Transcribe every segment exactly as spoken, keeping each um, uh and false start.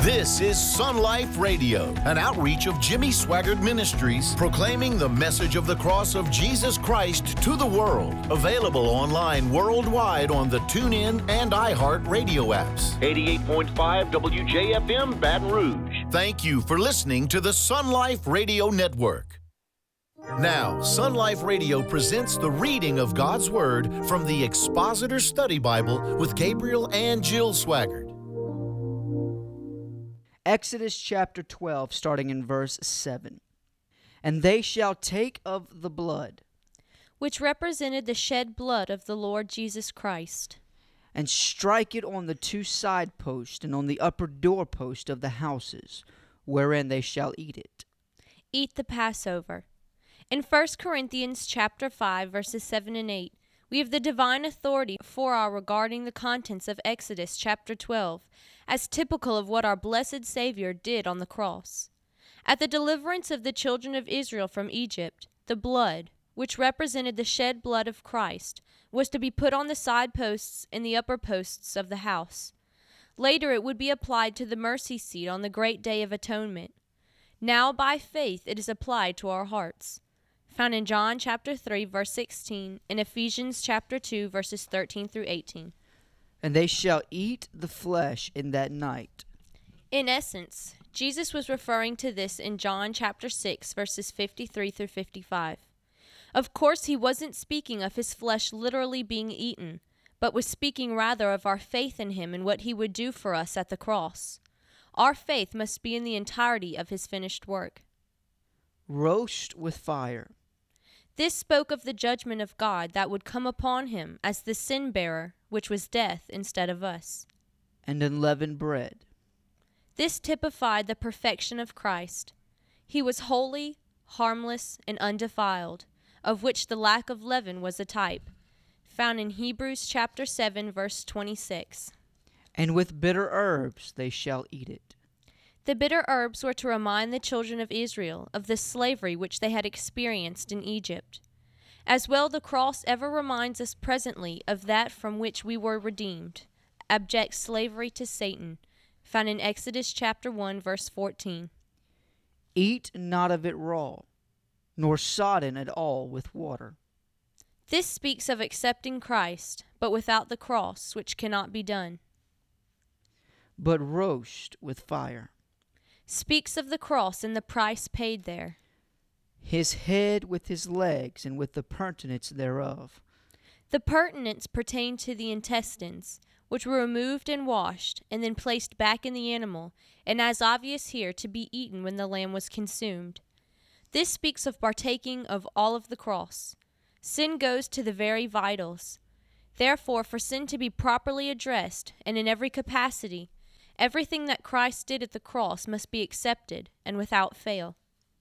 This is Sun Life Radio, an outreach of Jimmy Swaggart Ministries, proclaiming the message of the cross of Jesus Christ to the world. Available online worldwide on the TuneIn and iHeart radio apps. eighty-eight point five W J F M, Baton Rouge. Thank you for listening to the Sun Life Radio Network. Now, Sun Life Radio presents the reading of God's Word from the Expositor Study Bible with Gabriel and Jill Swaggart. Exodus chapter twelve, starting in verse seven. And they shall take of the blood, which represented the shed blood of the Lord Jesus Christ, and strike it on the two side posts and on the upper doorpost of the houses, wherein they shall eat it. Eat the Passover. In First Corinthians chapter five, verses seven and eight, we have the divine authority for our regarding the contents of Exodus chapter twelve as typical of what our blessed Savior did on the cross. At the deliverance of the children of Israel from Egypt, the blood, which represented the shed blood of Christ, was to be put on the side posts and the upper posts of the house. Later it would be applied to the mercy seat on the great day of atonement. Now by faith it is applied to our hearts. Found in John chapter three, verse sixteen, and Ephesians chapter two, verses thirteen through eighteen. And they shall eat the flesh in that night. In essence, Jesus was referring to this in John chapter six, verses fifty-three through fifty-five. Of course, he wasn't speaking of his flesh literally being eaten, but was speaking rather of our faith in him and what he would do for us at the cross. Our faith must be in the entirety of his finished work. Roast with fire. This spoke of the judgment of God that would come upon him as the sin-bearer, which was death instead of us. And unleavened bread. This typified the perfection of Christ. He was holy, harmless, and undefiled, of which the lack of leaven was a type, found in Hebrews chapter seven, verse twenty-six. And with bitter herbs they shall eat it. The bitter herbs were to remind the children of Israel of the slavery which they had experienced in Egypt. As well, the cross ever reminds us presently of that from which we were redeemed, abject slavery to Satan, found in Exodus chapter one, verse fourteen. Eat not of it raw, nor sodden at all with water. This speaks of accepting Christ, but without the cross, which cannot be done. But roast with fire. Speaks of the cross and the price paid there. His head with his legs and with the purtenance thereof. The purtenance pertained to the intestines, which were removed and washed, and then placed back in the animal, and as obvious here, to be eaten when the lamb was consumed. This speaks of partaking of all of the cross. Sin goes to the very vitals. Therefore, for sin to be properly addressed, and in every capacity, everything that Christ did at the cross must be accepted, and without fail.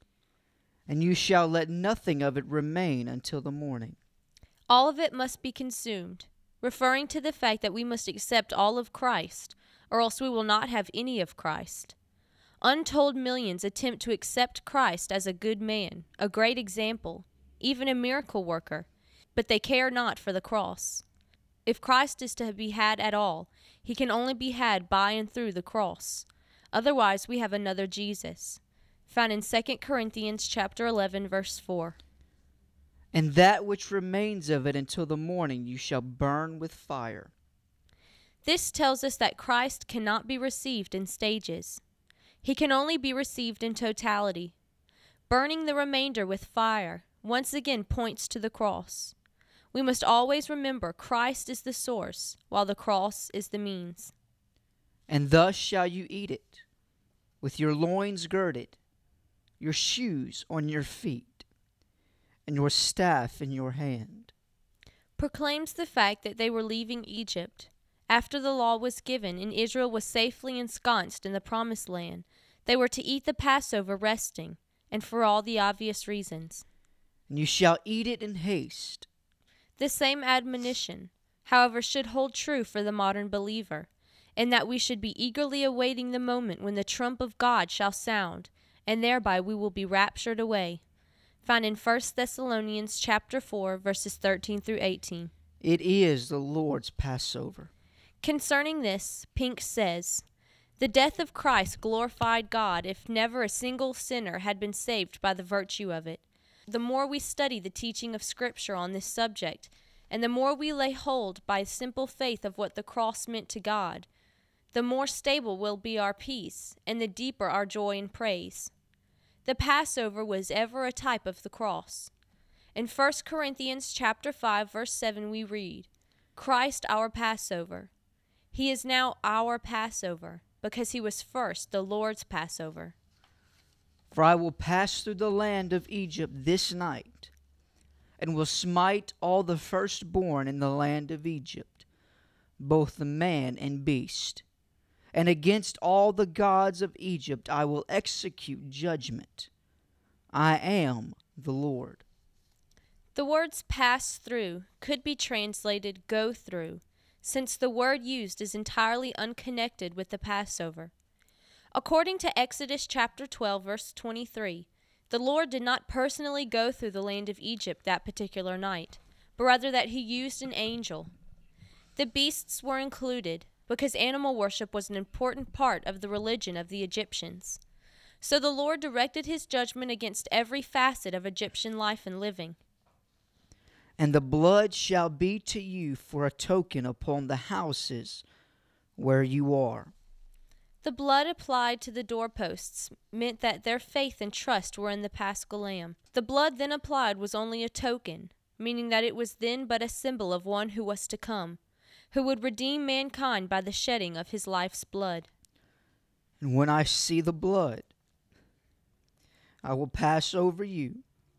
And you shall let nothing of it remain until the morning. All of it must be consumed, referring to the fact that we must accept all of Christ, or else we will not have any of Christ. Untold millions attempt to accept Christ as a good man, a great example, even a miracle worker, but they care not for the cross. If Christ is to be had at all, he can only be had by and through the cross. Otherwise, we have another Jesus, found in Second Corinthians chapter eleven, verse four. And that which remains of it until the morning you shall burn with fire. This tells us that Christ cannot be received in stages. He can only be received in totality. Burning the remainder with fire once again points to the cross. We must always remember Christ is the source, while the cross is the means. And thus shall you eat it, with your loins girded, your shoes on your feet, and your staff in your hand. Proclaims the fact that they were leaving Egypt. After the law was given and Israel was safely ensconced in the promised land, they were to eat the Passover resting, and for all the obvious reasons. And you shall eat it in haste. This same admonition, however, should hold true for the modern believer, in that we should be eagerly awaiting the moment when the trump of God shall sound, and thereby we will be raptured away. Found in First Thessalonians chapter four, verses thirteen through eighteen. It is the Lord's Passover. Concerning this, Pink says, The death of Christ glorified God if never a single sinner had been saved by the virtue of it. The more we study the teaching of Scripture on this subject, and the more we lay hold by simple faith of what the cross meant to God, the more stable will be our peace, and the deeper our joy and praise. The Passover was ever a type of the cross. In First Corinthians chapter five, verse seven, we read, Christ our Passover. He is now our Passover, because he was first the Lord's Passover. For I will pass through the land of Egypt this night, and will smite all the firstborn in the land of Egypt, both the man and beast. And against all the gods of Egypt I will execute judgment. I am the Lord. The words pass through could be translated go through, since the word used is entirely unconnected with the Passover. According to Exodus chapter twelve, verse twenty-three, the Lord did not personally go through the land of Egypt that particular night, but rather that he used an angel. The beasts were included, because animal worship was an important part of the religion of the Egyptians. So the Lord directed his judgment against every facet of Egyptian life and living. And the blood shall be to you for a token upon the houses where you are. The blood applied to the doorposts meant that their faith and trust were in the Paschal Lamb. The blood then applied was only a token, meaning that it was then but a symbol of one who was to come, who would redeem mankind by the shedding of his life's blood. And when I see the blood, I will pass over you.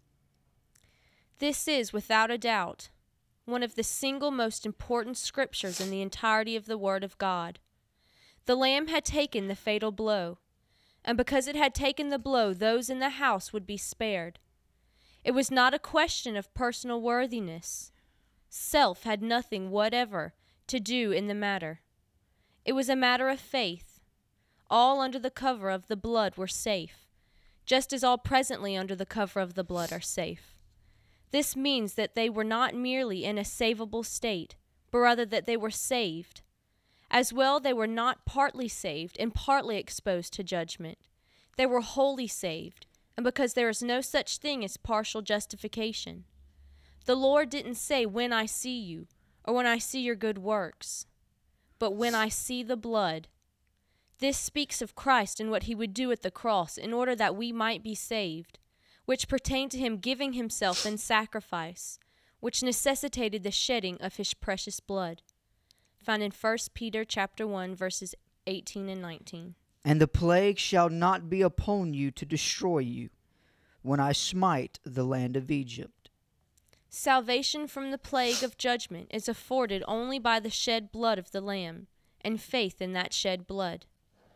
This is, without a doubt, one of the single most important scriptures in the entirety of the Word of God. The Lamb had taken the fatal blow, and because it had taken the blow, those in the house would be spared. It was not a question of personal worthiness. Self had nothing whatever to do in the matter. It was a matter of faith. All under the cover of the blood were safe, just as all presently under the cover of the blood are safe. This means that they were not merely in a savable state, but rather that they were saved. As well, they were not partly saved and partly exposed to judgment. They were wholly saved, and because there is no such thing as partial justification. The Lord didn't say, when I see you, or when I see your good works, but when I see the blood. This speaks of Christ and what he would do at the cross in order that we might be saved, which pertained to him giving himself in sacrifice, which necessitated the shedding of his precious blood. Found in First Peter chapter one, verses eighteen and nineteen. And the plague shall not be upon you to destroy you, when I smite the land of Egypt. Salvation from the plague of judgment is afforded only by the shed blood of the Lamb, and faith in that shed blood.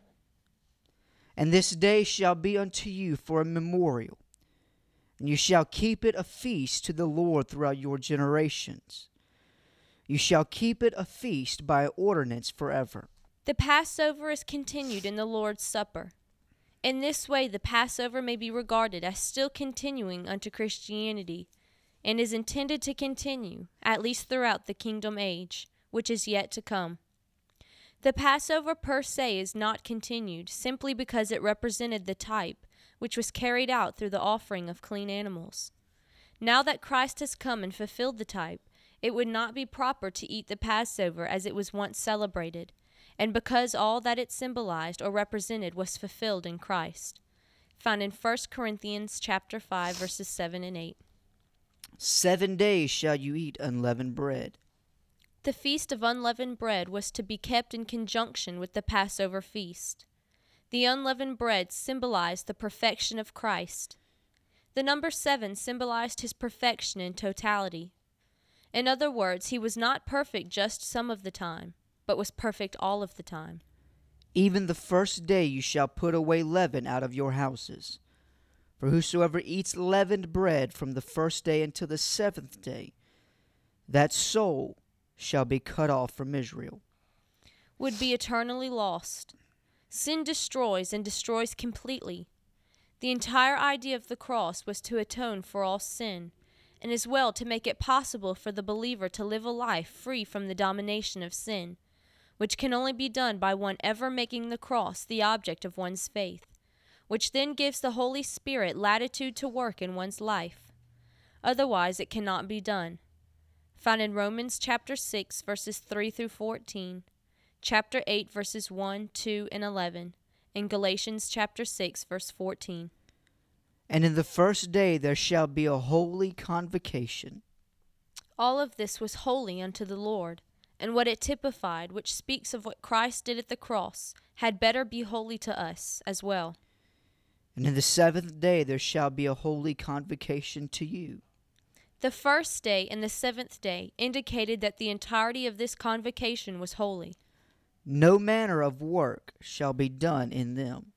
And this day shall be unto you for a memorial, and you shall keep it a feast to the Lord throughout your generations. You shall keep it a feast by ordinance forever. The Passover is continued in the Lord's Supper. In this way the Passover may be regarded as still continuing unto Christianity, and is intended to continue, at least throughout the kingdom age, which is yet to come. The Passover per se is not continued, simply because it represented the type, which was carried out through the offering of clean animals. Now that Christ has come and fulfilled the type, it would not be proper to eat the Passover as it was once celebrated, and because all that it symbolized or represented was fulfilled in Christ. Found in First Corinthians chapter five, verses seven and eight. Seven days shall you eat unleavened bread. The feast of unleavened bread was to be kept in conjunction with the Passover feast. The unleavened bread symbolized the perfection of Christ. The number seven symbolized his perfection in totality. In other words, he was not perfect just some of the time, but was perfect all of the time. Even the first day you shall put away leaven out of your houses. For whosoever eats leavened bread from the first day until the seventh day, that soul shall be cut off from Israel. Would be eternally lost. Sin destroys and destroys completely. The entire idea of the cross was to atone for all sin, and as well to make it possible for the believer to live a life free from the domination of sin, which can only be done by one ever making the cross the object of one's faith, which then gives the Holy Spirit latitude to work in one's life. Otherwise it cannot be done. Found in Romans chapter six, verses three through fourteen, chapter eight, verses one, two, and eleven, and Galatians chapter six, verse fourteen. And in the first day there shall be a holy convocation. All of this was holy unto the Lord, and what it typified, which speaks of what Christ did at the cross, had better be holy to us as well. And in the seventh day there shall be a holy convocation to you. The first day and the seventh day indicated that the entirety of this convocation was holy. No manner of work shall be done in them,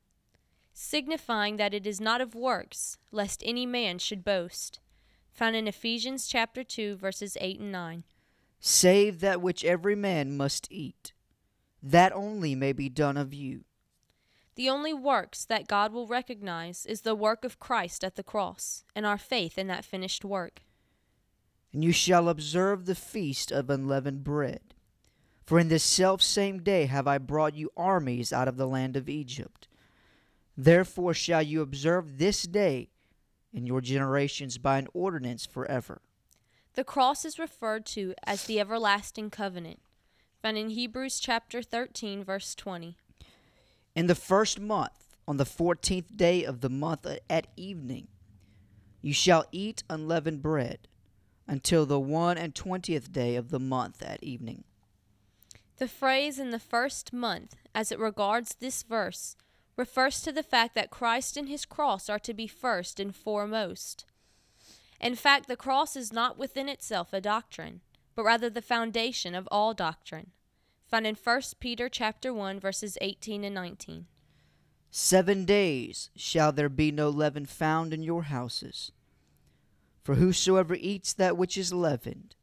signifying that it is not of works, lest any man should boast. Found in Ephesians chapter two, verses eight and nine. Save that which every man must eat, that only may be done of you. The only works that God will recognize is the work of Christ at the cross, and our faith in that finished work. And you shall observe the feast of unleavened bread. For in this selfsame day have I brought you armies out of the land of Egypt. Therefore shall you observe this day in your generations by an ordinance forever. The cross is referred to as the everlasting covenant, found in Hebrews chapter thirteen, verse twenty. In the first month, on the fourteenth day of the month at evening, you shall eat unleavened bread until the one and twentieth day of the month at evening. The phrase "in the first month," as it regards this verse, refers to the fact that Christ and his cross are to be first and foremost. In fact, the cross is not within itself a doctrine, but rather the foundation of all doctrine, found in First Peter chapter one, verses eighteen and nineteen. Seven days shall there be no leaven found in your houses. For whosoever eats that which is leavened,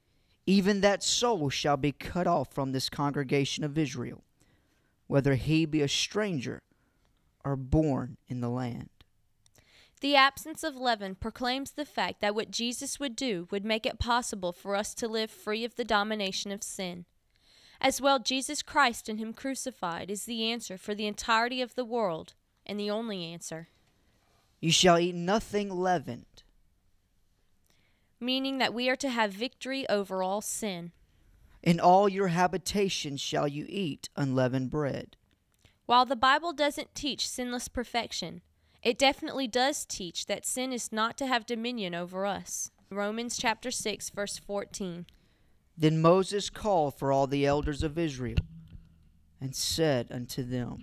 even that soul shall be cut off from this congregation of Israel, whether he be a stranger or born in the land. The absence of leaven proclaims the fact that what Jesus would do would make it possible for us to live free of the domination of sin. As well, Jesus Christ and him crucified is the answer for the entirety of the world, and the only answer. You shall eat nothing leavened, meaning that we are to have victory over all sin. In all your habitations shall you eat unleavened bread. While the Bible doesn't teach sinless perfection, it definitely does teach that sin is not to have dominion over us. Romans chapter six, verse fourteen. Then Moses called for all the elders of Israel, and said unto them,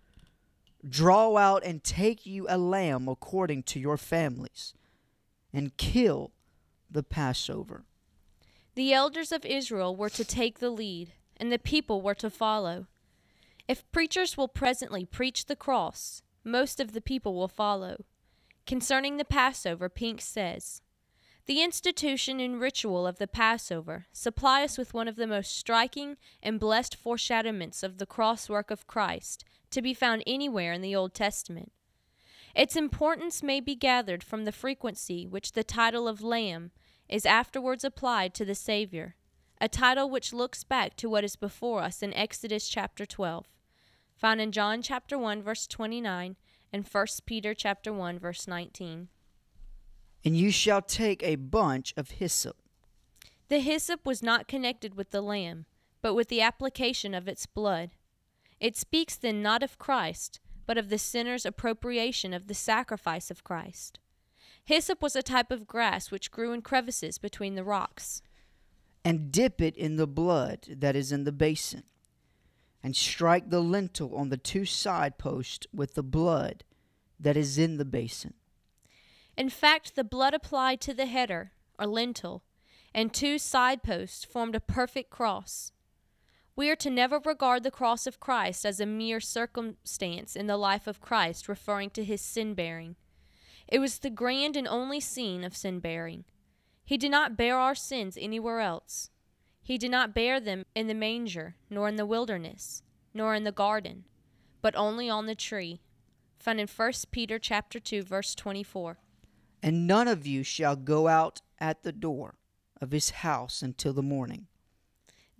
Draw out and take you a lamb according to your families, and kill the Passover. The elders of Israel were to take the lead, and the people were to follow. If preachers will presently preach the cross, most of the people will follow. Concerning the Passover, Pink says, The institution and ritual of the Passover supply us with one of the most striking and blessed foreshadowments of the cross work of Christ to be found anywhere in the Old Testament. Its importance may be gathered from the frequency which the title of Lamb is afterwards applied to the Savior, a title which looks back to what is before us in Exodus chapter twelve, found in John chapter one, verse twenty-nine, and First Peter chapter one, verse nineteen. And you shall take a bunch of hyssop. The hyssop was not connected with the lamb, but with the application of its blood. It speaks then not of Christ, but of the sinner's appropriation of the sacrifice of Christ. Hyssop was a type of grass which grew in crevices between the rocks. And dip it in the blood that is in the basin, and strike the lintel on the two side posts with the blood that is in the basin. In fact, the blood applied to the header, or lintel, and two side posts formed a perfect cross. We are to never regard the cross of Christ as a mere circumstance in the life of Christ referring to his sin-bearing. It was the grand and only scene of sin-bearing. He did not bear our sins anywhere else. He did not bear them in the manger, nor in the wilderness, nor in the garden, but only on the tree, found in First Peter chapter two, verse twenty-four. And none of you shall go out at the door of his house until the morning.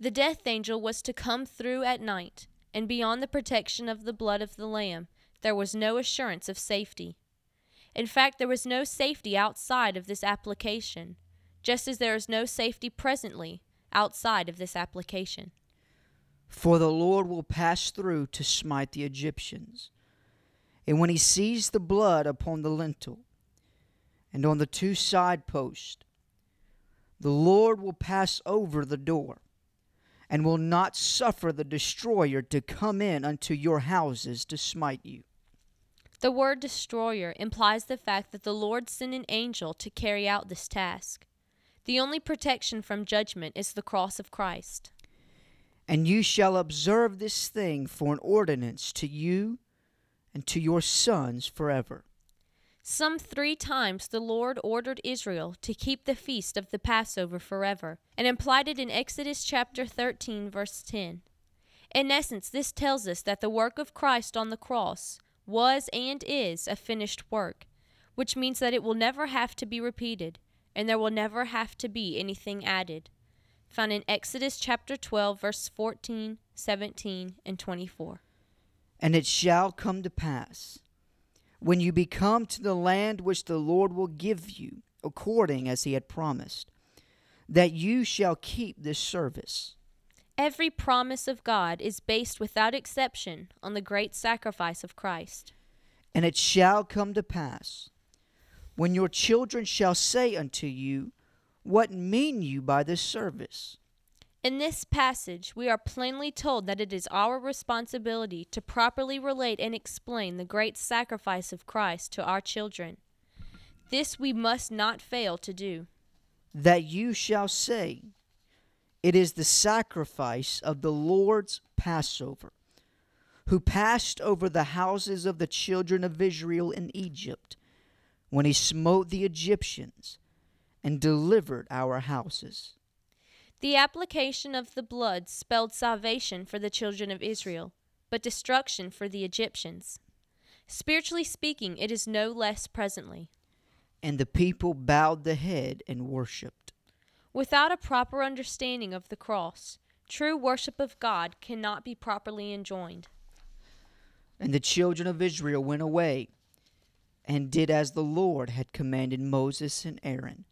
The death angel was to come through at night, and beyond the protection of the blood of the Lamb, there was no assurance of safety. In fact, there was no safety outside of this application, just as there is no safety presently outside of this application. For the Lord will pass through to smite the Egyptians. And when he sees the blood upon the lintel and on the two side posts, the Lord will pass over the door, and will not suffer the destroyer to come in unto your houses to smite you. The word destroyer implies the fact that the Lord sent an angel to carry out this task. The only protection from judgment is the cross of Christ. And you shall observe this thing for an ordinance to you and to your sons forever. Some three times the Lord ordered Israel to keep the feast of the Passover forever, and implied it in Exodus chapter thirteen, verse ten. In essence, this tells us that the work of Christ on the cross was and is a finished work, which means that it will never have to be repeated, and there will never have to be anything added. Found in Exodus chapter twelve, verse fourteen, seventeen, and twenty-four. And it shall come to pass, when you be come to the land which the Lord will give you, according as he had promised, that you shall keep this service. Every promise of God is based without exception on the great sacrifice of Christ. And it shall come to pass, when your children shall say unto you, what mean you by this service? In this passage, we are plainly told that it is our responsibility to properly relate and explain the great sacrifice of Christ to our children. This we must not fail to do. That you shall say, it is the sacrifice of the Lord's Passover, who passed over the houses of the children of Israel in Egypt, when he smote the Egyptians and delivered our houses. The application of the blood spelled salvation for the children of Israel, but destruction for the Egyptians. Spiritually speaking, it is no less presently. And the people bowed the head and worshipped. Without a proper understanding of the cross, true worship of God cannot be properly enjoined. And the children of Israel went away and did as the Lord had commanded Moses and Aaron.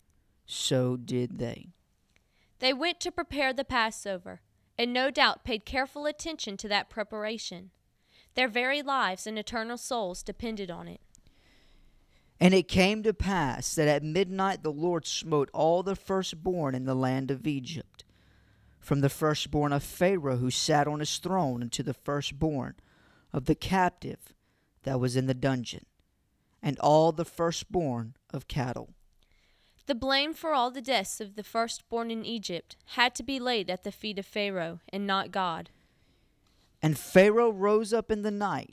So did they. They went to prepare the Passover, and no doubt paid careful attention to that preparation. Their very lives and eternal souls depended on it. And it came to pass that at midnight the Lord smote all the firstborn in the land of Egypt, from the firstborn of Pharaoh who sat on his throne unto the firstborn of the captive that was in the dungeon, and all the firstborn of cattle. The blame for all the deaths of the firstborn in Egypt had to be laid at the feet of Pharaoh and not God. And Pharaoh rose up in the night